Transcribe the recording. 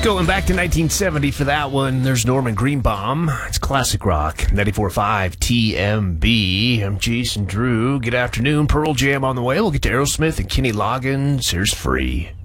Going back to 1970 for that one, there's Norman Greenbaum. It's classic rock, 94.5 TMB. I'm Jason Drew. Good afternoon. Pearl Jam on the way. We'll get to Aerosmith and Kenny Loggins. Here's Free.